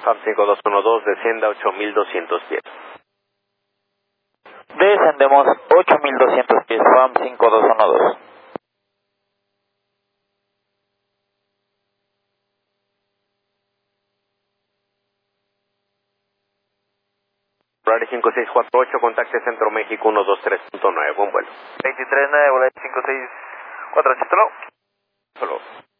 FAM 5212, descienda 8200 pies. Descendemos 8200 pies, FAM 5212. Volaris 5648, contacte Centro México 123.9, buen vuelo. 239, Volaris 5648, hello. Solo.